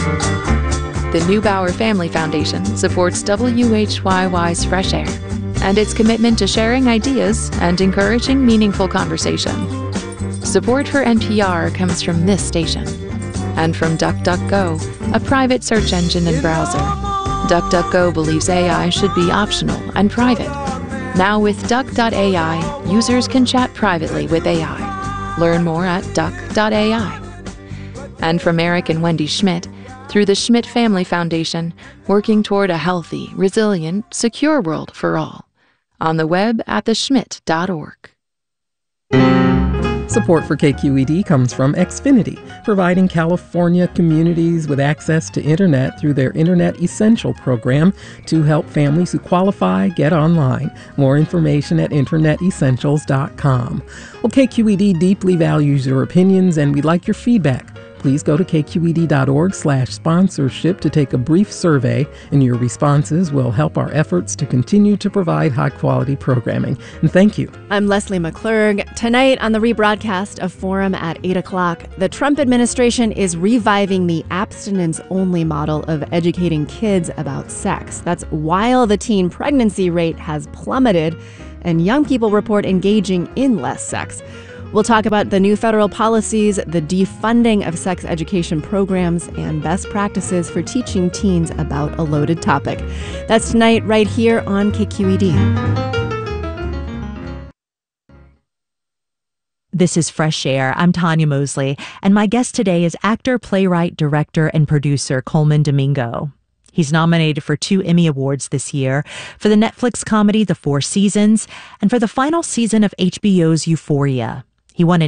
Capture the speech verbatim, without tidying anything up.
The Neubauer Family Foundation supports W H Y Y's Fresh Air and its commitment to sharing ideas and encouraging meaningful conversation. Support for N P R comes from this station and from DuckDuckGo, a private search engine and browser. DuckDuckGo believes A I should be optional and private. Now with Duck dot A I, users can chat privately with A I. Learn more at Duck dot A I. And from Eric and Wendy Schmidt, through the Schmidt Family Foundation, working toward a healthy, resilient, secure world for all. On the web at the schmidt dot org. Support for K Q E D comes from Xfinity, providing California communities with access to internet through their Internet Essential program to help families who qualify get online. More information at internet essentials dot com. Well, K Q E D deeply values your opinions, and we'd like your feedback. Please go to k q e d dot org slash sponsorship to take a brief survey, and your responses will help our efforts to continue to provide high-quality programming. And thank you. I'm Leslie McClurg. Tonight on the rebroadcast of Forum at eight o'clock, the Trump administration is reviving the abstinence-only model of educating kids about sex. That's while the teen pregnancy rate has plummeted and young people report engaging in less sex. We'll talk about the new federal policies, the defunding of sex education programs, and best practices for teaching teens about a loaded topic. That's tonight right here on K Q E D. This is Fresh Air. I'm Tanya Mosley, and my guest today is actor, playwright, director, and producer Colman Domingo. He's nominated for two Emmy Awards this year for the Netflix comedy The Four Seasons and for the final season of H B O's Euphoria. He won an